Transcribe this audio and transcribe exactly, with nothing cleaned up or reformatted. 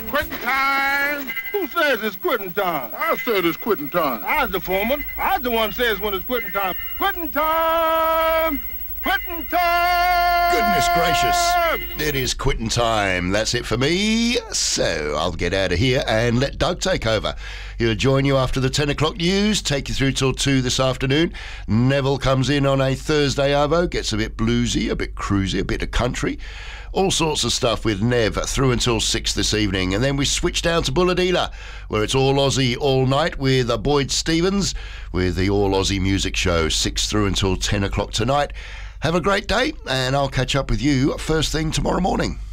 Quitting time. Who says it's quitting time? I said it's quitting time. I's the foreman. I's the one says when it's quitting time. Quitting time! Quitting time! Goodness gracious. It is quitting time. That's it for me. So I'll get out of here and let Doug take over. He'll join you after the ten o'clock news, take you through till two this afternoon. Neville comes in on a Thursday arvo, gets a bit bluesy, a bit cruisy, a bit of country. All sorts of stuff with Nev through until six this evening. And then we switch down to Bulladila, where it's all Aussie all night with uh, Boyd Stevens with the All Aussie Music Show, six through until ten o'clock tonight. Have a great day, and I'll catch up with you first thing tomorrow morning.